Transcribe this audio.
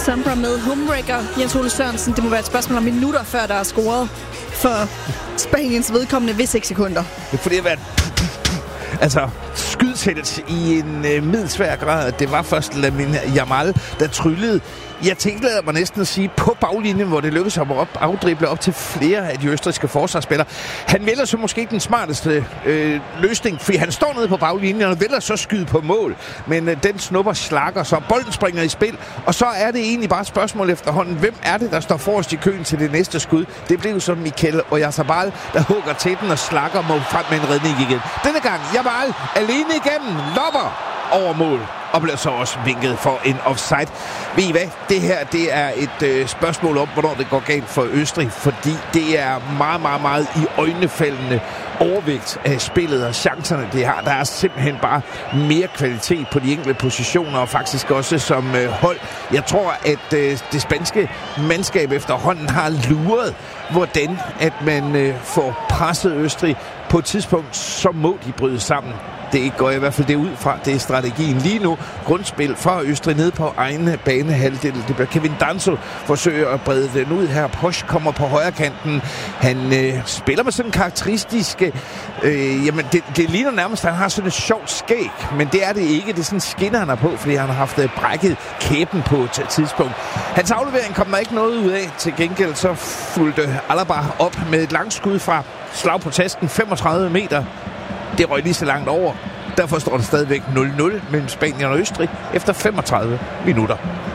Sombra med Homewrecker. Jens Ole Sørensen, det må være et spørgsmål om minutter, før der er scoret for Spaniens vedkommende ved 6 sekunder. Det får det at være skydsættet i en middelsvær grad. Det var først Lamine Yamal, der tryllede. Jeg tænkte mig næsten at sige på baglinjen, hvor det lykkedes ham at afdrible op til flere af de østrigske forsvarsspillere. Han vælger så måske ikke den smarteste løsning, fordi han står nede på baglinjen og vælger så skyde på mål. Men den snupper slakker, så bolden springer i spil. Og så er det egentlig bare et spørgsmål efterhånden. Hvem er det, der står forrest i køen til det næste skud? Det blev så Mikel Oyarzabal, der hugger til den og slakker må frem med en redning igen. Denne gang Yamal alene igennem, lopper over mål og bliver så også vinket for en offside. Ved I hvad? Det her, det er et spørgsmål om, hvornår det går galt for Østrig, fordi det er meget, meget, meget i øjnefaldende overvægt af spillet og chancerne, det har. Der er simpelthen bare mere kvalitet på de enkelte positioner, og faktisk også som hold. Jeg tror, at det spanske mandskab efterhånden har luret, hvordan at man får presset Østrig. På et tidspunkt, så må de bryde sammen. Det går i hvert fald det ud fra. Det er strategien lige nu. Grundspil fra Østrig ned på egen banehalvdel. Det bliver Kevin Danso forsøger at brede den ud her. Posch kommer på højre kanten. Han spiller med sådan en karakteristisk... det ligner nærmest, at han har sådan et sjovt skæg. Men det er det ikke. Det er sådan en skinner, han er på, fordi han har haft brækket kæben på et tidspunkt. Hans aflevering kom der ikke noget ud af. Til gengæld så fulgte Alaba op med et langt skud fra slag på tasken 35 meter. Det røg lige så langt over. Derfor står det stadigvæk 0-0 mellem Spanien og Østrig efter 35 minutter.